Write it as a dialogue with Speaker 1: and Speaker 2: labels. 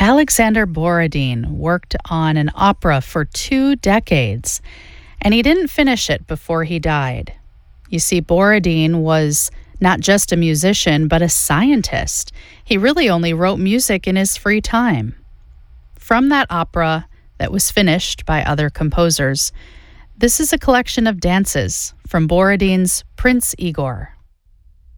Speaker 1: Alexander Borodin worked on an opera for 2 decades, and he didn't finish it before he died. You see, Borodin was not just a musician, but a scientist. He really only wrote music in his free time. From that opera that was finished by other composers, this is a collection of dances from Borodin's Prince Igor.